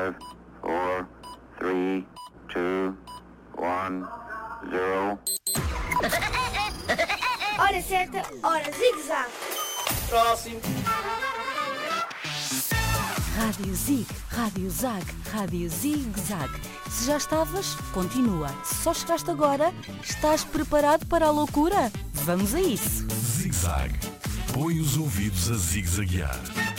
5, 4, 3, 2, 1, 0. Hora certa, hora zigue-zague. Próximo. Rádio Zig, Rádio Zag, Rádio Zig-Zag. Se já estavas, continua. Se só chegaste agora, estás preparado para a loucura? Vamos a isso! Zig-Zag. Põe os ouvidos a zigue-zaguear.